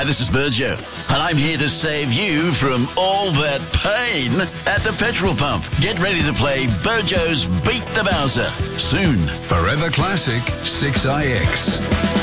Hi, this is Burjo, and I'm here to save you from all that pain at the petrol pump. Get ready to play Burjo's Beat the Bowser soon. Forever Classic 6IX.